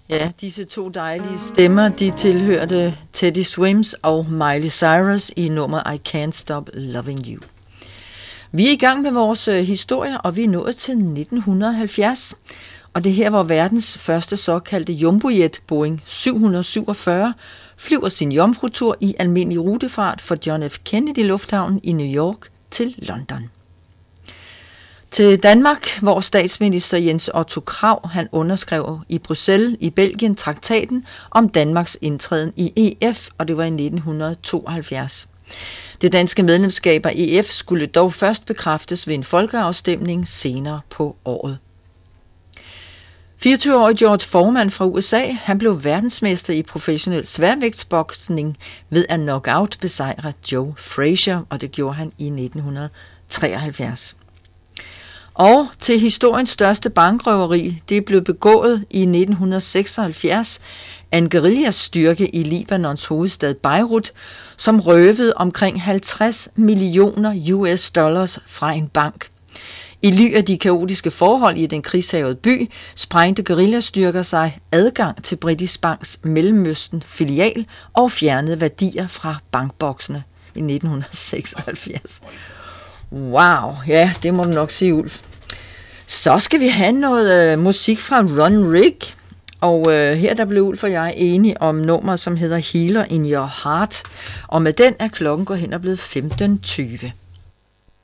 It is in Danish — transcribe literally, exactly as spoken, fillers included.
Ja, disse to dejlige stemmer, de tilhørte Teddy Swims og Miley Cyrus i nummer I Can't Stop Loving You. Vi er i gang med vores historie, og vi er nået til nitten halvfjerds. Og det her, hvor verdens første såkaldte jumbojet Boeing syv syvogfyrre flyver sin jomfrutur i almindelig rutefart fra John F. Kennedy Lufthavn i New York til London. Til Danmark, hvor statsminister Jens Otto Krag han underskrev i Bruxelles i Belgien traktaten om Danmarks indtræden i E F, og det var i nitten tooghalvfjerds. Det danske medlemskab af E F skulle dog først bekræftes ved en folkeafstemning senere på året. fireogtyve-årige George Foreman fra U S A, han blev verdensmester i professionel sværvægtsboksning ved at knockout besejre Joe Frazier, og det gjorde han i nitten treoghalvfjerds. Og til historiens største bankrøveri, det blev begået i nitten seksoghalvfjerds af en guerillastyrke i Libanons hovedstad Beirut, som røvede omkring halvtreds millioner U S dollars fra en bank. I ly af de kaotiske forhold i den krigshærgede by, sprængte guerillastyrker sig adgang til Britisk Banks Mellemøsten filial og fjernede værdier fra bankboksene i nitten seksoghalvfjerds. Wow, ja, det må du nok sige, Ulf. Så skal vi have noget øh, musik fra Ron Rigg, og øh, her der blev Ulf og jeg enige om nummer, som hedder Healer in Your Heart, og med den er klokken gået hen og blevet femten tyve.